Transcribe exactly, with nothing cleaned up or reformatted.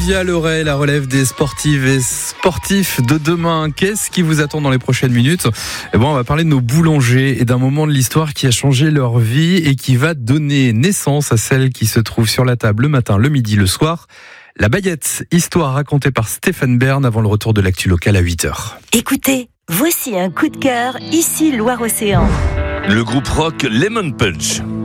Olivia Leray, la relève des sportives et sportifs de demain. Qu'est-ce qui vous attend dans les prochaines minutes ? Eh bon, on va parler de nos boulangers et d'un moment de l'histoire qui a changé leur vie et qui va donner naissance à celle qui se trouve sur la table le matin, le midi, le soir. La baguette, histoire racontée par Stéphane Bern avant le retour de l'actu local à huit heures. Écoutez, voici un coup de cœur, ici Loire-Océan. Le groupe rock Lemon Punch.